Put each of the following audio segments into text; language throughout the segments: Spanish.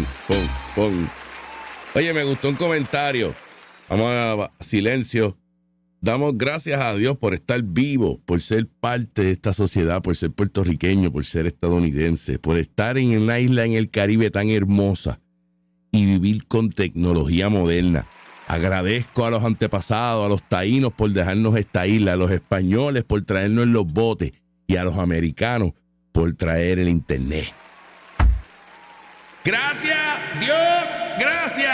pum, pum. Oye, me gustó un comentario. Vamos a silencio. Damos gracias a Dios por estar vivo, por ser parte de esta sociedad, por ser puertorriqueño, por ser estadounidense, por estar en una isla en el Caribe tan hermosa y vivir con tecnología moderna. Agradezco a los antepasados, a los taínos por dejarnos esta isla, a los españoles por traernos en los botes y a los americanos por traer el internet. ¡Gracias, Dios! ¡Gracias!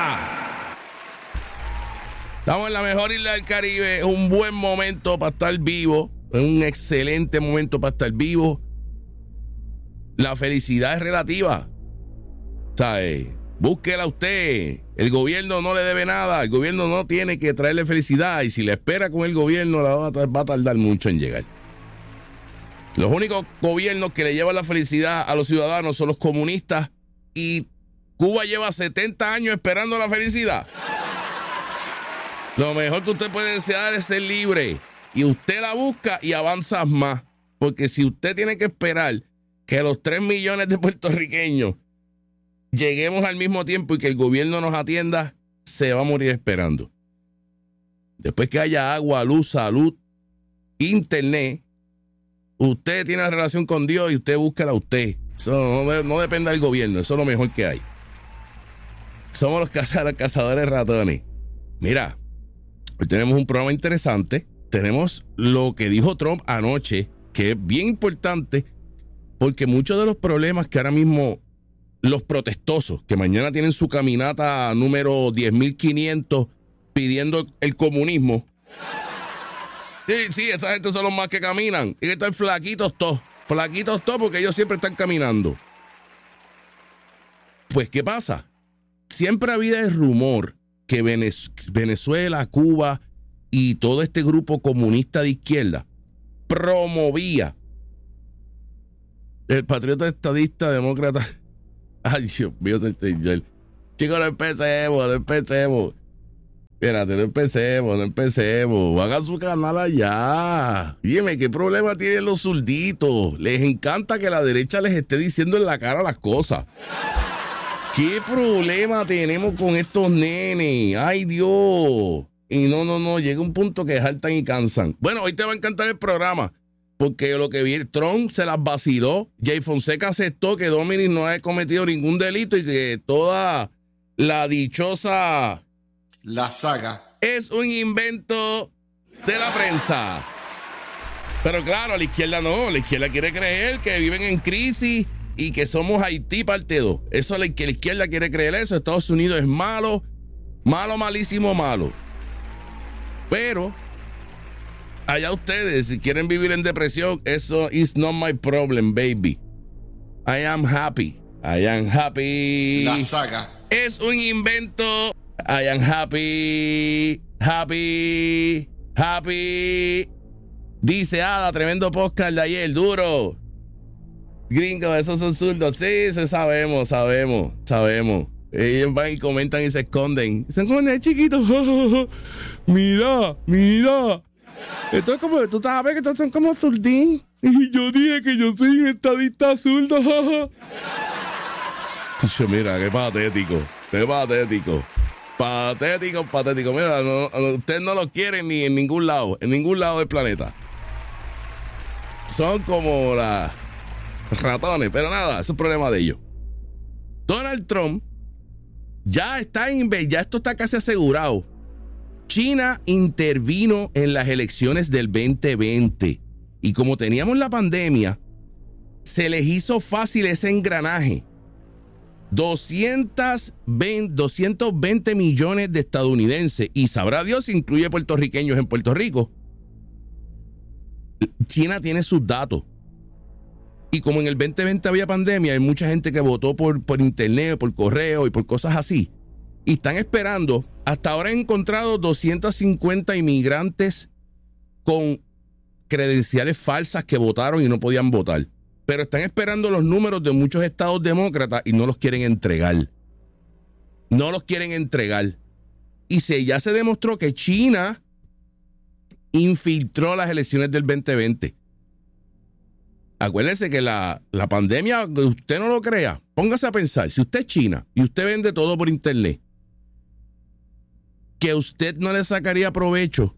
Estamos en la mejor isla del Caribe. Es un buen momento para estar vivo. Es un excelente momento para estar vivo. La felicidad es relativa. ¿Sabe? Búsquela usted. El gobierno no le debe nada. El gobierno no tiene que traerle felicidad. Y si le espera con el gobierno, va a tardar mucho en llegar. Los únicos gobiernos que le llevan la felicidad a los ciudadanos son los comunistas. Y Cuba lleva 70 años esperando la felicidad. Lo mejor que usted puede desear es ser libre. Y usted la busca y avanza más. Porque si usted tiene que esperar que los 3 millones de puertorriqueños lleguemos al mismo tiempo y que el gobierno nos atienda, se va a morir esperando. Después que haya agua, luz, salud, internet, usted tiene una relación con Dios y usted búsquela a usted. Eso no depende del gobierno. Eso es lo mejor que hay. Somos los cazadores ratones. Mira, hoy tenemos un programa interesante. Tenemos lo que dijo Trump anoche, que es bien importante, porque muchos de los problemas que ahora mismo los protestosos, que mañana tienen su caminata número 10.500 pidiendo el comunismo. Sí, esa gente son los más que caminan. Y que están flaquitos todos porque ellos siempre están caminando. Pues, ¿qué pasa? Siempre ha habido el rumor que Venezuela, Cuba y todo este grupo comunista de izquierda promovía el patriota estadista demócrata. Ay, Dios mío, señor. Chicos, no empecemos. Espérate, no empecemos. Hagan su canal allá. Dime, ¿qué problema tienen los zurditos? Les encanta que la derecha les esté diciendo en la cara las cosas. ¿Qué problema tenemos con estos nenes? Ay, Dios. Y no, llega un punto que saltan y cansan. Bueno, hoy te va a encantar el programa, porque lo que vi, Trump se las vaciló. Jay Fonseca aceptó que Dominic no ha cometido ningún delito y que toda la dichosa... La saga es un invento de la prensa. Pero claro, la izquierda no. La izquierda quiere creer que viven en crisis y que somos Haití parte 2. Eso es que la izquierda quiere creer eso. Estados Unidos es malo, malísimo, malo. Pero allá ustedes, si quieren vivir en depresión, eso is not my problem, baby. I am happy. La saga es un invento. I am happy. Dice Ada, tremendo podcast de ayer, duro. Gringo, esos son zurdos. Sí, sabemos. Ellos van y comentan y se esconden. Se esconden, chiquitos. Mira. Esto es como, tú sabes que estos son como zurdín. Y yo dije que yo soy un estadista zurdo. Mira, qué patético. Patético. Mira, ustedes no los quieren ni en ningún lado del planeta. Son como ratones, pero nada, es un problema de ellos. Donald Trump ya esto está casi asegurado. China intervino en las elecciones del 2020 y como teníamos la pandemia, se les hizo fácil ese engranaje. 220 millones de estadounidenses, y sabrá Dios si incluye puertorriqueños en Puerto Rico. China tiene sus datos. Y como en el 2020 había pandemia, hay mucha gente que votó por internet, por correo y por cosas así. Y están esperando. Hasta ahora han encontrado 250 inmigrantes con credenciales falsas que votaron y no podían votar. Pero están esperando los números de muchos estados demócratas y no los quieren entregar. Y ya se demostró que China infiltró las elecciones del 2020. acuérdese que la pandemia, usted no lo crea, póngase a pensar, si usted es China y usted vende todo por internet, que usted no le sacaría provecho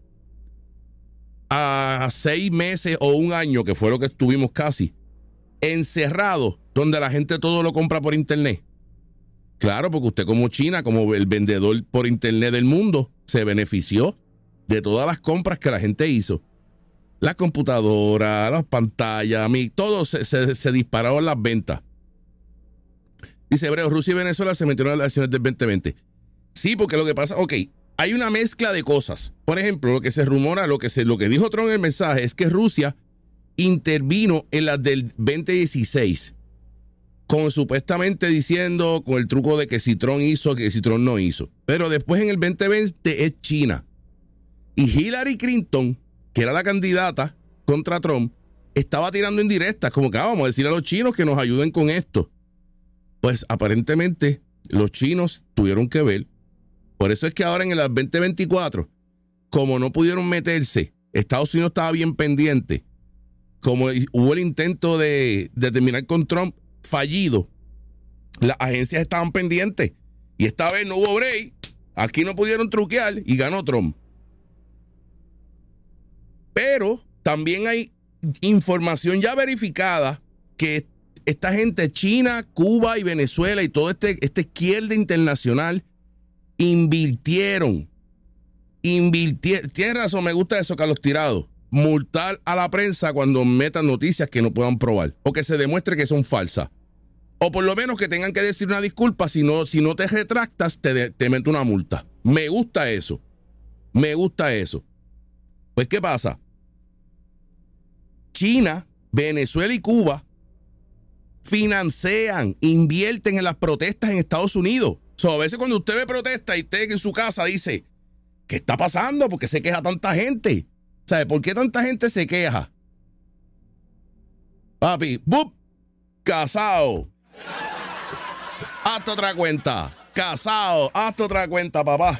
a 6 meses o un año, que fue lo que estuvimos casi, encerrados, donde la gente todo lo compra por internet. Claro, porque usted como China, como el vendedor por internet del mundo, se benefició de todas las compras que la gente hizo. Las computadoras, las pantallas, todo se dispararon las ventas. Dice Hebreo, Rusia y Venezuela se metieron en las elecciones del 2020. Sí, porque lo que pasa, hay una mezcla de cosas. Por ejemplo, lo que se rumora, lo que dijo Trump en el mensaje es que Rusia intervino en las del 2016, con supuestamente diciendo, con el truco de que si Trump hizo, que si Trump no hizo. Pero después en el 2020 es China. Y Hillary Clinton, que era la candidata contra Trump, estaba tirando indirectas, como que vamos a decir a los chinos que nos ayuden con esto. Pues aparentemente los chinos tuvieron que ver. Por eso es que ahora en el 2024, como no pudieron meterse, Estados Unidos estaba bien pendiente. Como hubo el intento de terminar con Trump fallido, las agencias estaban pendientes. Y esta vez no hubo break. Aquí no pudieron truquear y ganó Trump. Pero también hay información ya verificada que esta gente, China, Cuba y Venezuela y toda esta izquierda internacional, invirtieron. Tienes razón, me gusta eso, Carlos Tirado. Multar a la prensa cuando metan noticias que no puedan probar o que se demuestre que son falsas. O por lo menos que tengan que decir una disculpa. Si no te retractas, te mete una multa. Me gusta eso. Pues, ¿qué pasa? China, Venezuela y Cuba financian, invierten en las protestas en Estados Unidos. A veces cuando usted ve protestas y usted en su casa dice, ¿qué está pasando? ¿Por qué se queja tanta gente? ¿Sabe por qué tanta gente se queja? Papi, ¡bup! Casado. Hazte otra cuenta. Casado. Hazte otra cuenta, papá.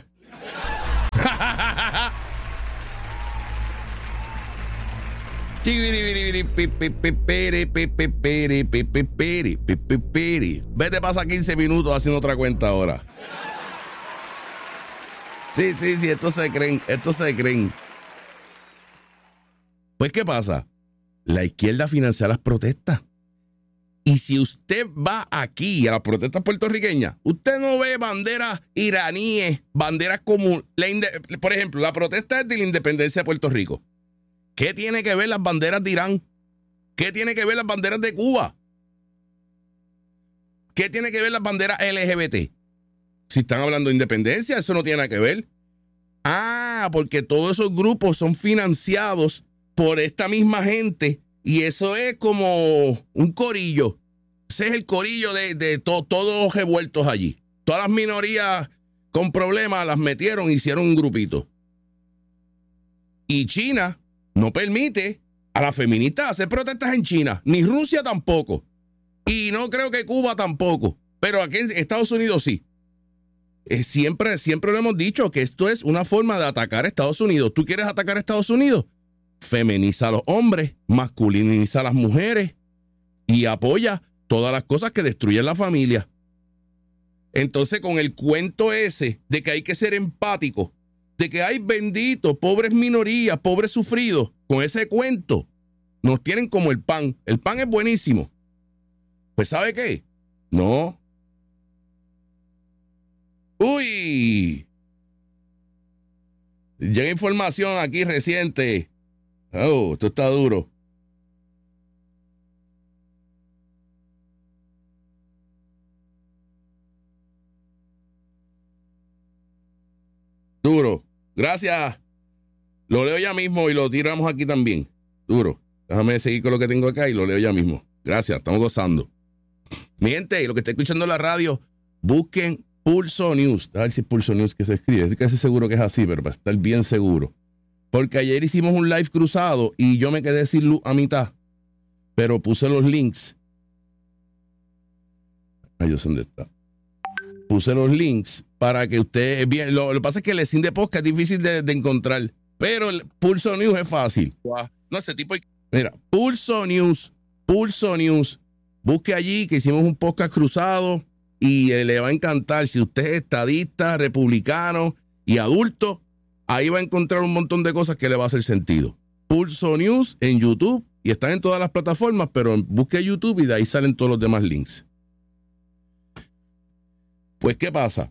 Vete, pasa 15 minutos haciendo otra cuenta ahora. Sí, esto se creen. Pues, ¿qué pasa? La izquierda financia las protestas. Y si usted va aquí a las protestas puertorriqueñas, usted no ve banderas iraníes, banderas como, por ejemplo, la protesta es de la independencia de Puerto Rico. ¿Qué tiene que ver las banderas de Irán? ¿Qué tiene que ver las banderas de Cuba? ¿Qué tiene que ver las banderas LGBT? Si están hablando de independencia, eso no tiene nada que ver. Porque todos esos grupos son financiados por esta misma gente y eso es como un corillo. Ese es el corillo de todos revueltos allí. Todas las minorías con problemas las metieron, hicieron un grupito. Y China no permite a las feministas hacer protestas en China, ni Rusia tampoco. Y no creo que Cuba tampoco. Pero aquí en Estados Unidos sí. Siempre lo hemos dicho que esto es una forma de atacar a Estados Unidos. ¿Tú quieres atacar a Estados Unidos? Feminiza a los hombres, masculiniza a las mujeres y apoya todas las cosas que destruyen la familia. Entonces, con el cuento ese de que hay que ser empático, de que hay benditos, pobres minorías, pobres sufridos, con ese cuento nos tienen como el pan. El pan es buenísimo. Pues, ¿sabe qué? No. ¡Uy! Llega información aquí reciente. Esto está duro. Duro. Gracias. Lo leo ya mismo y lo tiramos aquí también. Duro. Déjame seguir con lo que tengo acá y lo leo ya mismo. Gracias, estamos gozando. Mi gente, y lo que está escuchando en la radio, busquen Pulso News. A ver si es Pulso News que se escribe. Estoy casi seguro que es así, pero para estar bien seguro. Porque ayer hicimos un live cruzado y yo me quedé sin luz a mitad. Pero puse los links. Ay, yo sé dónde está. Puse los links para que ustedes vean. Lo que pasa es que el link de podcast es difícil de encontrar. Pero el Pulso News es fácil. No, ese tipo. Mira, Pulso News. Pulso News. Busque allí que hicimos un podcast cruzado y le va a encantar. Si usted es estadista, republicano y adulto, ahí va a encontrar un montón de cosas que le va a hacer sentido. Pulso News en YouTube y están en todas las plataformas, pero busque YouTube y de ahí salen todos los demás links. Pues, ¿qué pasa?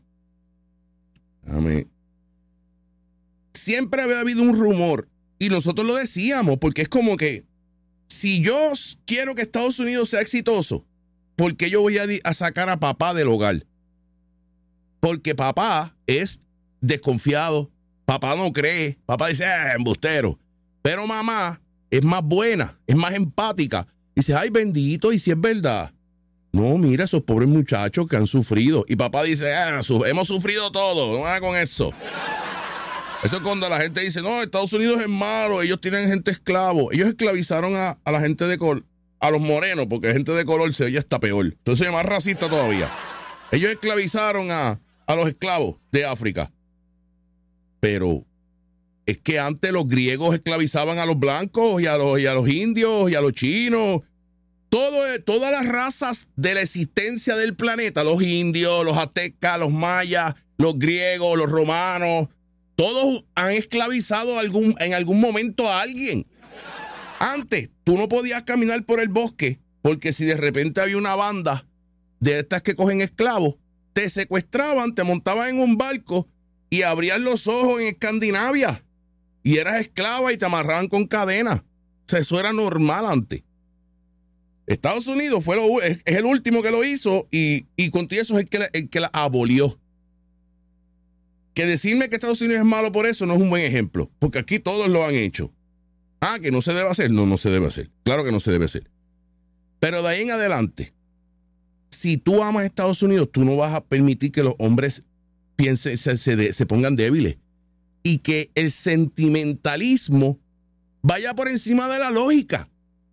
Siempre había habido un rumor y nosotros lo decíamos porque es como que si yo quiero que Estados Unidos sea exitoso, ¿por qué yo voy a sacar a papá del hogar? Porque papá es desconfiado, papá no cree, papá dice, embustero. Pero mamá es más buena, es más empática. Dice, ay, bendito, y si es verdad. No, mira esos pobres muchachos que han sufrido. Y papá dice, hemos sufrido todo, no haga con eso. Eso es cuando la gente dice, no, Estados Unidos es malo, ellos tienen gente esclavo. Ellos esclavizaron a la gente de color, a los morenos, porque gente de color se oye hasta peor. Entonces es más racista todavía. Ellos esclavizaron a los esclavos de África. Pero es que antes los griegos esclavizaban a los blancos y a los indios y a los chinos. Todas las razas de la existencia del planeta, los indios, los aztecas, los mayas, los griegos, los romanos, todos han esclavizado en algún momento a alguien. Antes, tú no podías caminar por el bosque porque si de repente había una banda de estas que cogen esclavos, te secuestraban, te montaban en un barco y abrían los ojos en Escandinavia y eras esclava y te amarraban con cadenas. O sea, eso era normal antes. Estados Unidos es el último que lo hizo y con todo eso es el que la abolió. Que decirme que Estados Unidos es malo por eso no es un buen ejemplo, porque aquí todos lo han hecho. Que no se debe hacer. No se debe hacer. Claro que no se debe hacer. Pero de ahí en adelante, si tú amas a Estados Unidos, tú no vas a permitir que los hombres se pongan débiles y que el sentimentalismo vaya por encima de la lógica.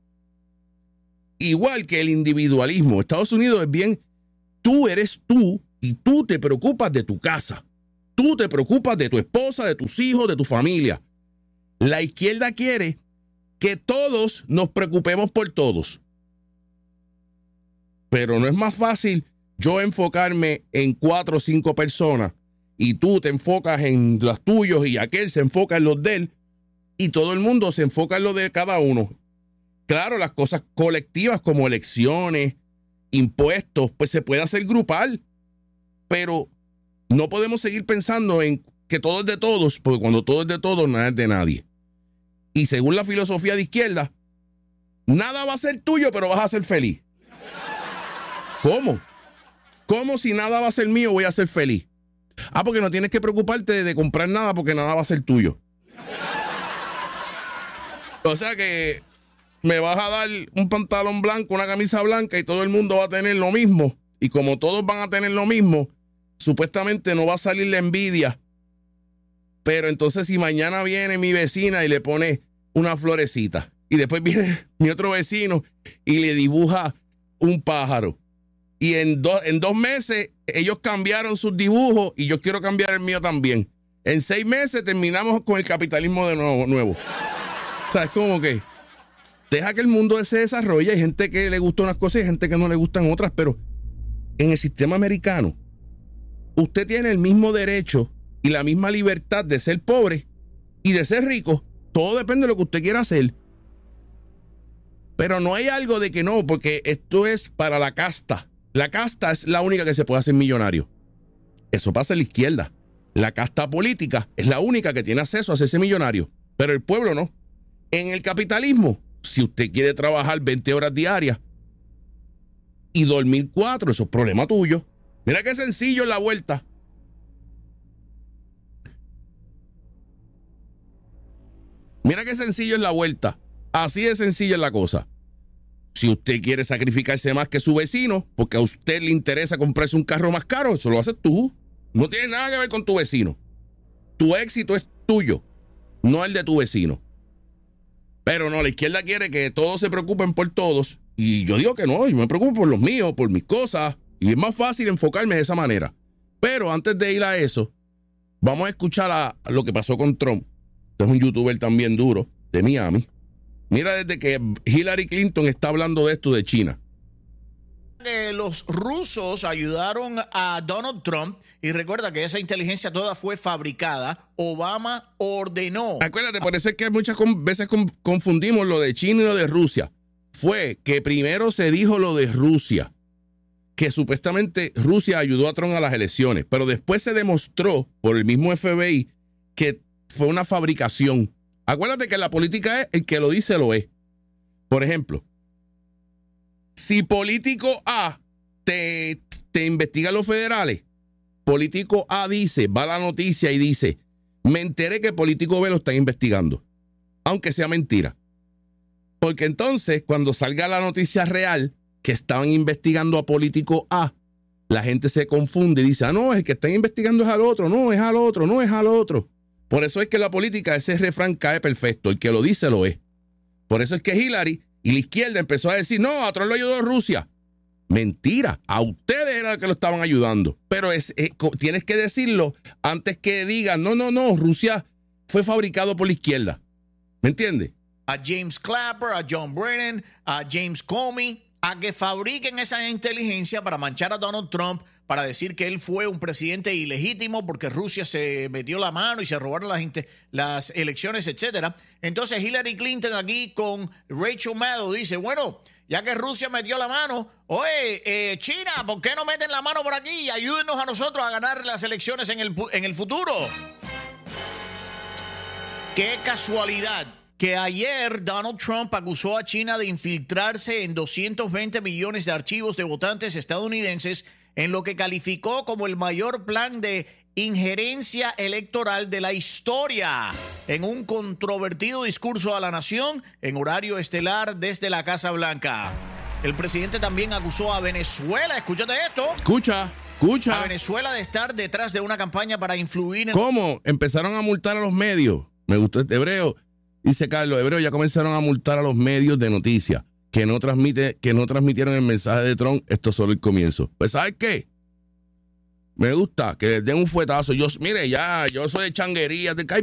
Igual que el individualismo. Estados Unidos es bien, tú eres tú y tú te preocupas de tu casa. Tú te preocupas de tu esposa, de tus hijos, de tu familia. La izquierda quiere que todos nos preocupemos por todos. Pero no es más fácil yo enfocarme en 4 o 5 personas y tú te enfocas en los tuyos y aquel se enfoca en los de él y todo el mundo se enfoca en lo de cada uno. Claro, las cosas colectivas como elecciones, impuestos, pues se puede hacer grupal, pero no podemos seguir pensando en que todo es de todos, porque cuando todo es de todos, nada es de nadie. Y según la filosofía de izquierda, nada va a ser tuyo, pero vas a ser feliz. ¿Cómo? ¿Cómo si nada va a ser mío, voy a ser feliz? Porque no tienes que preocuparte de comprar nada porque nada va a ser tuyo. O sea que me vas a dar un pantalón blanco, una camisa blanca y todo el mundo va a tener lo mismo. Y como todos van a tener lo mismo, supuestamente no va a salir la envidia. Pero entonces si mañana viene mi vecina y le pone una florecita y después viene mi otro vecino y le dibuja un pájaro y en 2 meses ellos cambiaron sus dibujos y yo quiero cambiar el mío también. En 6 meses terminamos con el capitalismo de nuevo. O sea, es como que deja que el mundo se desarrolle. Hay gente que le gusta unas cosas y gente que no le gustan otras, pero en el sistema americano usted tiene el mismo derecho y la misma libertad de ser pobre y de ser rico. Todo depende de lo que usted quiera hacer. Pero no hay algo de que no, porque esto es para la casta. La casta es la única que se puede hacer millonario. Eso pasa en la izquierda. La casta política es la única que tiene acceso a hacerse millonario, pero el pueblo no. En el capitalismo, si usted quiere trabajar 20 horas diarias y dormir 4, eso es problema tuyo. Mira qué sencillo es la vuelta. Mira qué sencillo es la vuelta. Así de sencilla es la cosa. Si usted quiere sacrificarse más que su vecino, porque a usted le interesa comprarse un carro más caro, eso lo haces tú. No tiene nada que ver con tu vecino. Tu éxito es tuyo, no el de tu vecino. Pero no, la izquierda quiere que todos se preocupen por todos. Y yo digo que no, yo me preocupo por los míos, por mis cosas. Y es más fácil enfocarme de esa manera. Pero antes de ir a eso, vamos a escuchar a lo que pasó con Trump. Este es un youtuber también duro, de Miami. Mira, desde que Hillary Clinton está hablando de esto de China. Los rusos ayudaron a Donald Trump y recuerda que esa inteligencia toda fue fabricada. Obama ordenó. Acuérdate, por eso es que muchas veces confundimos lo de China y lo de Rusia. Fue que primero se dijo lo de Rusia, que supuestamente Rusia ayudó a Trump a las elecciones, pero después se demostró por el mismo FBI que fue una fabricación. Acuérdate que la política es el que lo dice lo es. Por ejemplo, si político A te investiga los federales, político A dice, va a la noticia y dice, me enteré que político B lo están investigando, aunque sea mentira. Porque entonces, cuando salga la noticia real que estaban investigando a político A, la gente se confunde y dice, no, el que están investigando es al otro, no, es al otro, no, es al otro. Por eso es que la política, ese refrán cae perfecto, el que lo dice lo es. Por eso es que Hillary y la izquierda empezó a decir, no, a Trump lo ayudó Rusia. Mentira, a ustedes era que lo estaban ayudando. Pero tienes que decirlo antes que digan, no, Rusia fue fabricado por la izquierda. ¿Me entiendes? A James Clapper, a John Brennan, a James Comey, a que fabriquen esa inteligencia para manchar a Donald Trump, para decir que él fue un presidente ilegítimo porque Rusia se metió la mano y se robaron las elecciones, etcétera. Entonces Hillary Clinton aquí con Rachel Maddow dice, bueno, ya que Rusia metió la mano, oye, China, ¿por qué no meten la mano por aquí y ayúdenos a nosotros a ganar las elecciones en el futuro? ¡Qué casualidad! Que ayer Donald Trump acusó a China de infiltrarse en 220 millones de archivos de votantes estadounidenses en lo que calificó como el mayor plan de injerencia electoral de la historia, en un controvertido discurso a la nación en horario estelar desde la Casa Blanca. El presidente también acusó a Venezuela, escúchate esto. Escucha. A Venezuela de estar detrás de una campaña para influir en... ¿Cómo? Empezaron a multar a los medios. Me gustó este Hebreo. Dice Carlos, Hebreo, ya comenzaron a multar a los medios de noticias que no transmitieron el mensaje de Trump. Esto es solo el comienzo. Pues, ¿sabes qué? Me gusta que les den un fuetazo. Yo soy de changuería, te cae